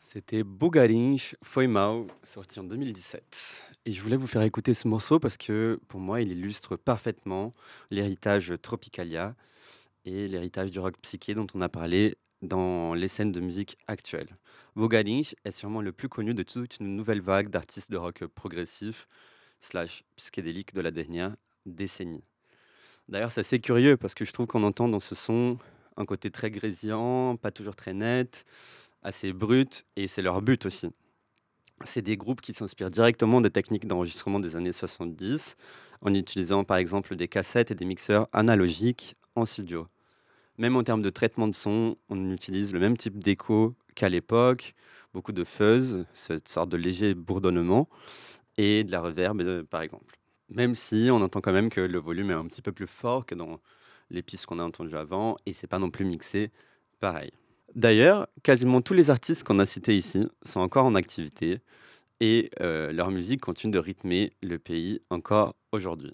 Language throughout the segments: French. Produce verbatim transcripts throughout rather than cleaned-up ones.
C'était Bugarins Foi Mal, sorti en deux mille dix-sept. Et je voulais vous faire écouter ce morceau parce que pour moi, il illustre parfaitement l'héritage Tropicalia et l'héritage du rock psyché dont on a parlé dans les scènes de musique actuelles. Bugarins est sûrement le plus connu de toute une nouvelle vague d'artistes de rock progressif slash psychédélique de la dernière décennie. D'ailleurs, c'est assez curieux parce que je trouve qu'on entend dans ce son un côté très grésillant, pas toujours très net, assez brut, et c'est leur but aussi. C'est des groupes qui s'inspirent directement des techniques d'enregistrement des années soixante-dix, en utilisant par exemple des cassettes et des mixeurs analogiques en studio. Même en termes de traitement de son, on utilise le même type d'écho qu'à l'époque, beaucoup de fuzz, cette sorte de léger bourdonnement, et de la reverb euh, par exemple. Même si on entend quand même que le volume est un petit peu plus fort que dans les pistes qu'on a entendues avant, et c'est pas non plus mixé pareil. D'ailleurs, quasiment tous les artistes qu'on a cités ici sont encore en activité et euh, leur musique continue de rythmer le pays encore aujourd'hui.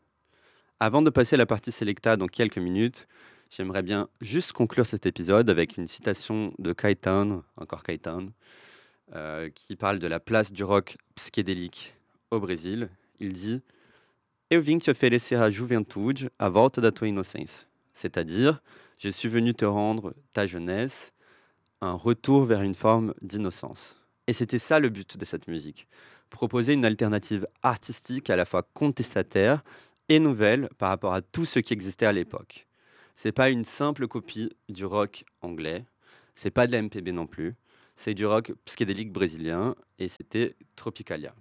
Avant de passer à la partie Selecta dans quelques minutes, j'aimerais bien juste conclure cet épisode avec une citation de Caetano, encore Caetano, euh, qui parle de la place du rock psychédélique au Brésil. Il dit Eu vim te oferecer a juventude, a volta da tua inocência. C'est-à-dire, je suis venu te rendre ta jeunesse, un retour vers une forme d'innocence. Et c'était ça le but de cette musique, proposer une alternative artistique à la fois contestataire et nouvelle par rapport à tout ce qui existait à l'époque. C'est pas une simple copie du rock anglais, c'est pas de la M P B non plus, c'est du rock psychédélique brésilien et c'était Tropicalia.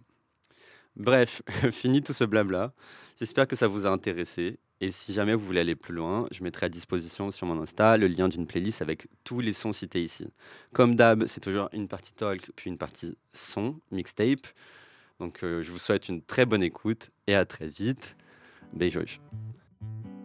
Bref, fini tout ce blabla. J'espère que ça vous a intéressé. Et si jamais vous voulez aller plus loin, je mettrai à disposition sur mon Insta le lien d'une playlist avec tous les sons cités ici. Comme d'hab, c'est toujours une partie talk, puis une partie son, mixtape. Donc euh, je vous souhaite une très bonne écoute et à très vite. Beijos.